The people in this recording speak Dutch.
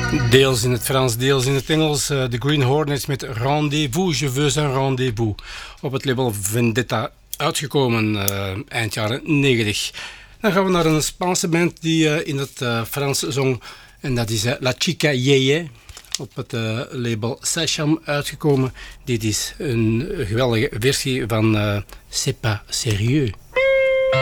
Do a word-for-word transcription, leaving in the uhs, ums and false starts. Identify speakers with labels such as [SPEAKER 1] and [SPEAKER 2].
[SPEAKER 1] Deels in het Frans, deels in het Engels. Uh, de Green Hornets met Rendez-vous, Je veux un rendez-vous. Op het label Vendetta uitgekomen uh, eind jaren negentig. Dan gaan we naar een Spaanse band die uh, in het uh, Frans zong. En dat is uh, La Chica Yeye. Op het uh, label Sacham uitgekomen. Dit is een geweldige versie van uh, C'est pas sérieux.